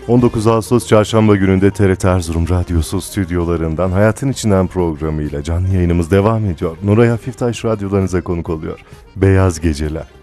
19 Ağustos Çarşamba gününde TRT Erzurum Radyosu stüdyolarından Hayatın İçinden programıyla canlı yayınımız devam ediyor. Nuray Hafiftaş radyolarınıza konuk oluyor. Beyaz Geceler.